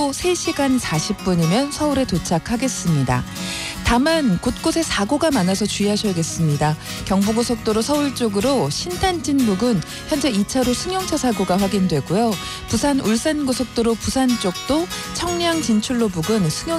차로 3시간 40분이면 서울에 도착하겠습니다. 다만 곳곳에 사고가 많아서 주의하셔야겠습니다. 경부고속도로 서울 쪽으로 신탄진 부근 현재 2차로 승용차 사고가 확인되고요. 부산 울산고속도로 부산 쪽도 청량 진출로 부근 승용